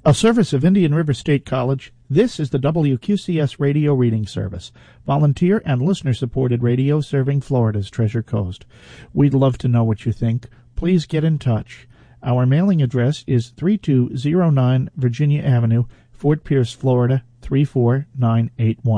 A service of Indian River State College, this is the WQCS Radio Reading Service, volunteer and listener-supported radio serving Florida's Treasure Coast. We'd love to know what you think. Please get in touch. Our mailing address is 3209 Virginia Avenue, Fort Pierce, Florida, 34981.